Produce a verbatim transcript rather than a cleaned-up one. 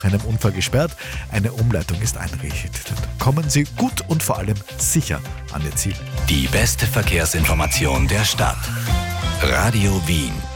einem Unfall gesperrt. Eine Umleitung ist eingerichtet. Kommen Sie gut und vor allem sicher an Ihr Ziel. Die beste Verkehrsinformation der Stadt. Radio Wien.